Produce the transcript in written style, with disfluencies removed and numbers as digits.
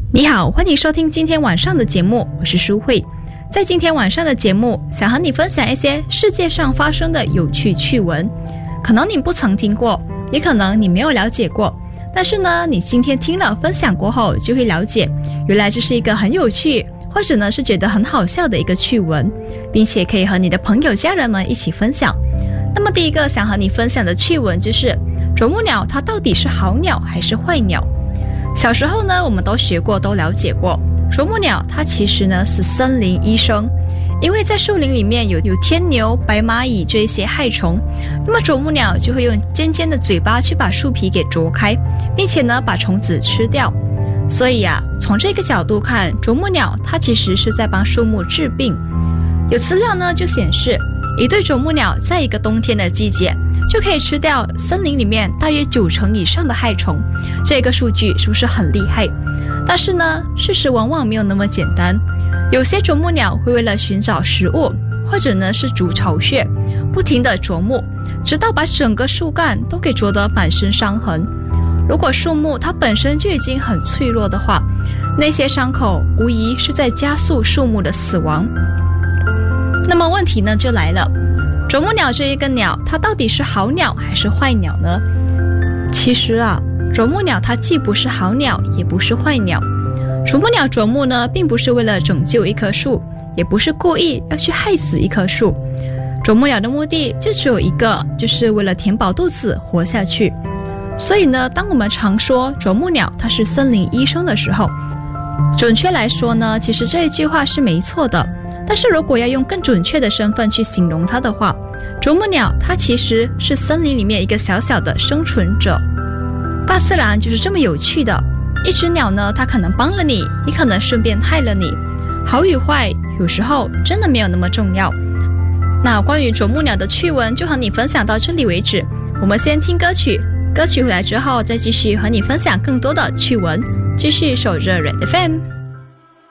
你好，欢迎收听今天晚上的节目，我是舒慧。在今天晚上的节目，想和你分享一些世界上发生的有趣趣闻。可能你不曾听过，也可能你没有了解过，但是呢，你今天听了分享过后，就会了解，原来这是一个很有趣，或者呢是觉得很好笑的一个趣闻，并且可以和你的朋友家人们一起分享。那么第一个想和你分享的趣闻就是啄木鸟它到底是好鸟还是坏鸟。小时候呢，我们都学过，都了解过，啄木鸟它其实呢是森林医生，因为在树林里面有天牛、白蚂蚁这一些害虫，那么啄木鸟就会用尖尖的嘴巴去把树皮给啄开，并且呢把虫子吃掉。所以从这个角度看，啄木鸟它其实是在帮树木治病。有资料呢就显示，一对啄木鸟在一个冬天的季节就可以吃掉森林里面大约90%以上的害虫，这个数据是不是很厉害？但是呢，事实往往没有那么简单。有些啄木鸟会为了寻找食物，或者呢是筑巢穴，不停地啄木，直到把整个树干都给啄得满身伤痕。如果树木它本身就已经很脆弱的话，那些伤口无疑是在加速树木的死亡。那么问题呢就来了，啄木鸟这一个鸟，它到底是好鸟还是坏鸟呢？其实啄木鸟它既不是好鸟，也不是坏鸟。啄木鸟啄木呢，并不是为了拯救一棵树，也不是故意要去害死一棵树。啄木鸟的目的就只有一个，就是为了填饱肚子活下去。所以呢，当我们常说啄木鸟它是森林医生的时候，准确来说呢，其实这一句话是没错的。但是如果要用更准确的身份去形容它的话，啄木鸟它其实是森林里面一个小小的生存者。大自然就是这么有趣的，一只鸟呢，它可能帮了你，也可能顺便害了你。好与坏有时候真的没有那么重要。那关于啄木鸟的趣闻就和你分享到这里为止，我们先听歌曲，歌曲回来之后再继续和你分享更多的趣闻。继续守着 Red FM。